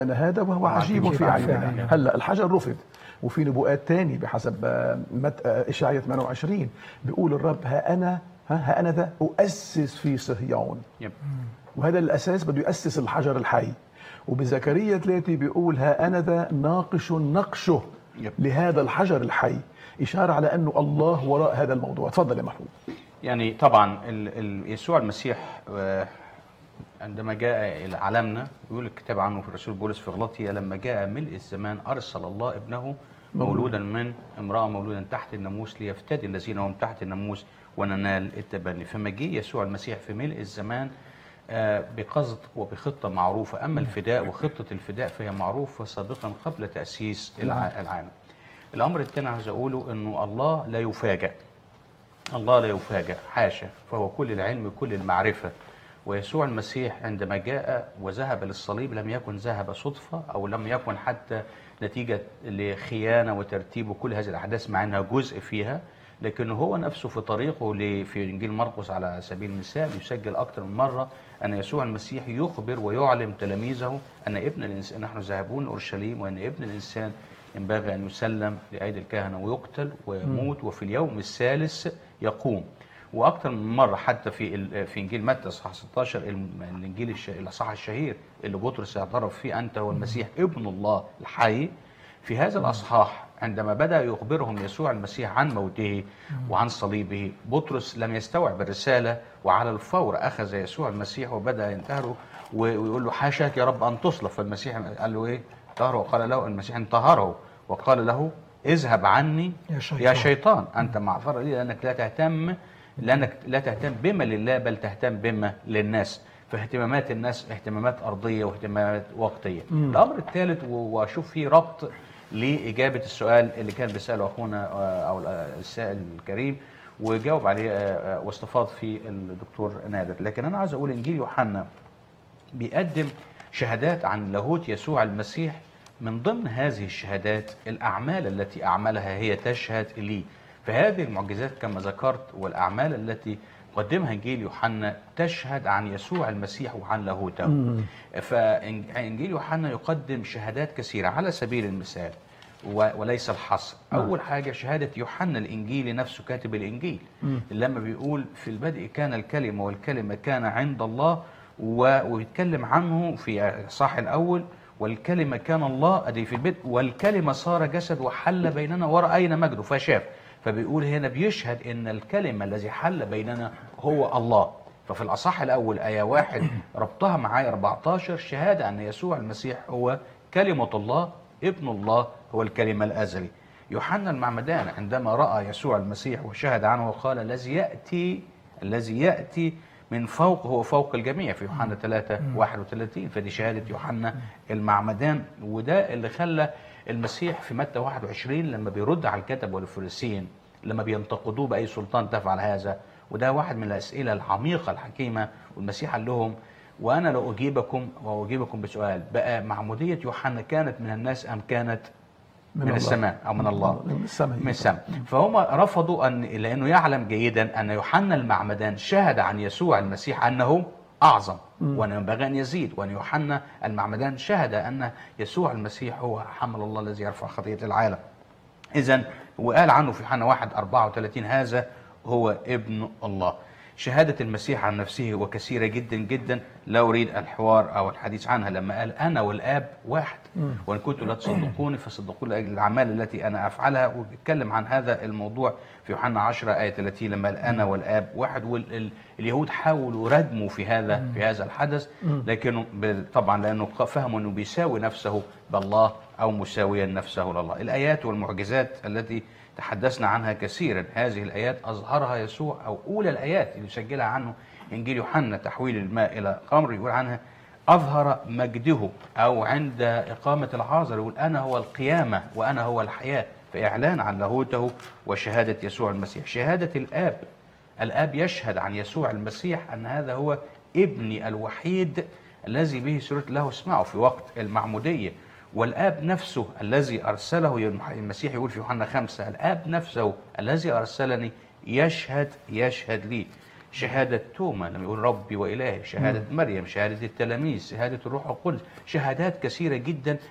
أن هذا وهو عجيب في أعيننا. هلا الحجر رفض، وفي نبوءات تاني بحسب إشعياء 28 بيقول الرب ها أنا ذا أؤسس في صهيون. وهذا الأساس بده يؤسس الحجر الحي. وبزكريا 3 بيقول ها أنا ذا ناقش نقشه لهذا الحجر الحي، إشارة على أنه الله وراء هذا الموضوع. تفضل يا محمود. يعني طبعا يسوع المسيح عندما جاء إلى عالمنا، يقول الكتاب عنه في الرسول بولس في غلاطيا: لما جاء ملء الزمان أرسل الله ابنه مولودا من امرأة مولودا تحت الناموس ليفتدي الذين هم تحت الناموس وننال التبني. فمجيء يسوع المسيح في ملء الزمان بقصد وبخطة معروفة. أما الفداء وخطة الفداء فهي معروفة سابقا قبل تأسيس العالم. الأمر الثاني عايز أقوله أنه الله لا يفاجأ. الله لا يفاجأ، حاشا، فهو كل العلم كل المعرفة. ويسوع المسيح عندما جاء وذهب للصليب لم يكن ذهب صدفة، أو لم يكن حتى نتيجة لخيانة وترتيب وكل هذه الأحداث مع أنها جزء فيها، لكن هو نفسه في طريقه في إنجيل مرقس على سبيل المثال يسجل أكثر من مرة أن يسوع المسيح يخبر ويعلم تلاميذه أن ابن الإنسان، نحن ذاهبون لأورشليم، وأن ابن الإنسان ينبغي أن يسلم لأيدي الكهنة ويقتل ويموت وفي اليوم الثالث يقوم. واكثر من مره حتى في انجيل متى اصحاح 16 الانجيل الاصحاح الشهير اللي بطرس اعترف فيه انت هو المسيح ابن الله الحي. في هذا الاصحاح عندما بدا يخبرهم يسوع المسيح عن موته وعن صليبه، بطرس لم يستوعب الرساله، وعلى الفور اخذ يسوع المسيح وبدا ينتهره ويقول له: حاشاك يا رب ان تصلب. فالمسيح قال له ايه؟ طهره. وقال له المسيح انتهره وقال له: اذهب عني يا شيطان انت معذره لي، لأنك لا تهتم بما لله بل تهتم بما للناس. فاهتمامات الناس اهتمامات أرضية واهتمامات وقتية. الأمر الثالث وأشوف فيه ربط لإجابة السؤال اللي كان بيسأله أخونا أو السائل الكريم وجاوب عليه واستفاض فيه الدكتور نادر. لكن أنا عايز أقول إنجيل يوحنا بيقدم شهادات عن لاهوت يسوع المسيح. من ضمن هذه الشهادات الأعمال التي أعملها هي تشهد لي. فهذه المعجزات كما ذكرت والأعمال التي قدمها إنجيل يوحنا تشهد عن يسوع المسيح وعن لاهوته. فإنجيل يوحنا يقدم شهادات كثيرة على سبيل المثال وليس الحصر. أول حاجة شهادة يوحنا الإنجيلي نفسه كاتب الإنجيل، لما بيقول في البدء كان الكلمة والكلمة كان عند الله، ويتكلم عنه في الإصحاح الأول: والكلمة كان الله أدي في البدء والكلمة صار جسد وحل بيننا ورأينا مجده فشاف. فبيقول هنا بيشهد ان الكلمة الذي حل بيننا هو الله. ففي الأصحاح الأول آية 1 ربطها معايا 14 شهادة أن يسوع المسيح هو كلمة الله ابن الله هو الكلمة الأزلي. يوحنا المعمدان عندما رأى يسوع المسيح وشهد عنه وقال: الذي يأتي من فوق هو فوق الجميع في يوحنا 3:31. فدي شهادة يوحنا المعمدان. وده اللي خلى المسيح في متى 21 لما بيرد على الكتب والفريسيين لما بينتقدوه بأي سلطان تفعل هذا، وده واحد من الأسئلة العميقة الحكيمة، والمسيح قال لهم: وأنا لا أجيبكم بسؤال، بقى معمودية يوحنا كانت من الناس أم كانت من السماء أو من الله؟ من السماء. فهم رفضوا لأنه يعلم جيدا أن يوحنا المعمدان شهد عن يسوع المسيح أنه أعظم وأن ينبغي أن يزيد، وأن يوحنا المعمدان شهد أن يسوع المسيح هو حمل الله الذي يرفع خطية العالم. إذن وقال عنه في يوحنا 1:34: هذا هو ابن الله. شهادة المسيح عن نفسه وكثيرة جدا جدا، لا أريد الحوار أو الحديث عنها. لما قال: أنا والآب واحد، وإن كنتم لا تصدقوني فصدقوني لأجل الأعمال التي أنا أفعلها. وبيتكلم عن هذا الموضوع في يوحنا 10:30 لما قال: أنا والآب واحد. واليهود حاولوا ردموا في هذا الحدث، لكنه طبعا لأنه فهموا أنه بيساوي نفسه بالله أو مساويا نفسه لله. الآيات والمعجزات التي تحدثنا عنها كثيرا، هذه الآيات أظهرها يسوع، أو أولى الآيات اللي سجلها عنه إنجيل يوحنا تحويل الماء إلى خمر، يقول عنها: أظهر مجده. أو عند إقامة العازر يقول: أنا هو القيامة وأنا هو الحياة. فإعلان عن لاهوته وشهادة يسوع المسيح. شهادة الآب يشهد عن يسوع المسيح أن هذا هو ابني الوحيد الذي به سررت له اسمعه في وقت المعمودية. والآب نفسه الذي أرسله، المسيح يقول في يوحنا 5: الآب نفسه الذي أرسلني يشهد لي. شهادة توما لما يقول ربي وإلهي، شهادة مريم، شهادة التلاميذ، شهادة الروح القدس، شهادات كثيرة جدا